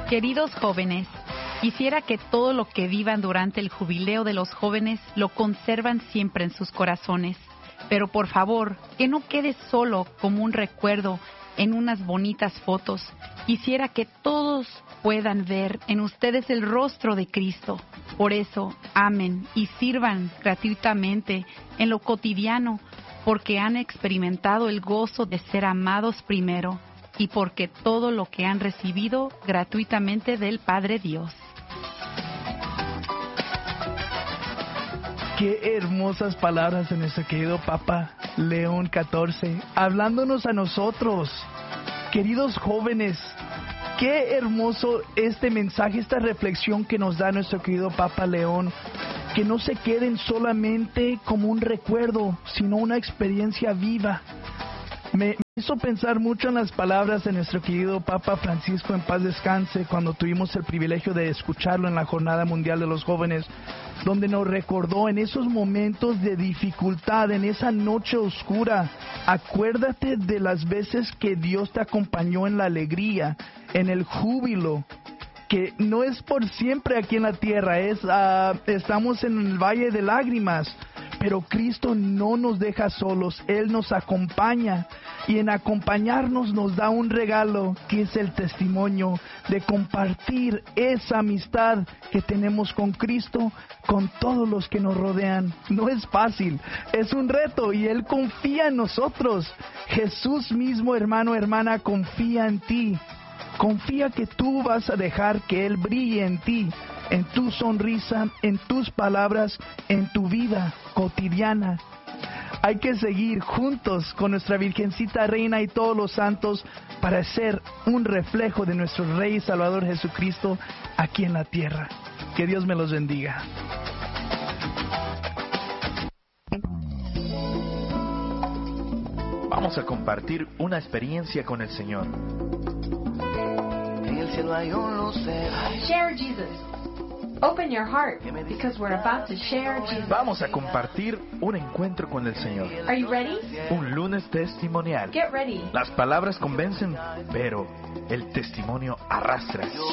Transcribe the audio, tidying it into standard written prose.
Queridos jóvenes, quisiera que todo lo que vivan durante el jubileo de los jóvenes lo conservan siempre en sus corazones. Pero por favor, que no quede solo como un recuerdo en unas bonitas fotos. Quisiera que todos puedan ver en ustedes el rostro de Cristo. Por eso, amen y sirvan gratuitamente en lo cotidiano, porque han experimentado el gozo de ser amados primero y porque todo lo que han recibido gratuitamente del Padre Dios. Qué hermosas palabras de nuestro querido Papa León XIV, hablándonos a nosotros, queridos jóvenes. Qué hermoso este mensaje, esta reflexión que nos da nuestro querido Papa León, que no se queden solamente como un recuerdo, sino una experiencia viva. Me hizo pensar mucho en las palabras de nuestro querido Papa Francisco, en paz descanse, cuando tuvimos el privilegio de escucharlo en la Jornada Mundial de los Jóvenes, donde nos recordó en esos momentos de dificultad, en esa noche oscura, acuérdate de las veces que Dios te acompañó en la alegría, en el júbilo, que no es por siempre aquí en la tierra, estamos en el valle de lágrimas, pero Cristo no nos deja solos, Él nos acompaña, y en acompañarnos nos da un regalo que es el testimonio de compartir esa amistad que tenemos con Cristo, con todos los que nos rodean. No es fácil, es un reto, y Él confía en nosotros. Jesús mismo, hermano, hermana, confía en ti. Confía que tú vas a dejar que Él brille en ti, en tu sonrisa, en tus palabras, en tu vida cotidiana. Hay que seguir juntos con nuestra Virgencita Reina y todos los santos para ser un reflejo de nuestro Rey y Salvador Jesucristo aquí en la tierra. Que Dios me los bendiga. Vamos a compartir una experiencia con el Señor. En el cielo hay un lucero. Share Jesus. Open your heart, because we're about to share Jesus. Vamos a compartir un encuentro con el Señor. Are you ready? Un lunes testimonial. Get ready. Las palabras convencen, pero el testimonio arrastra.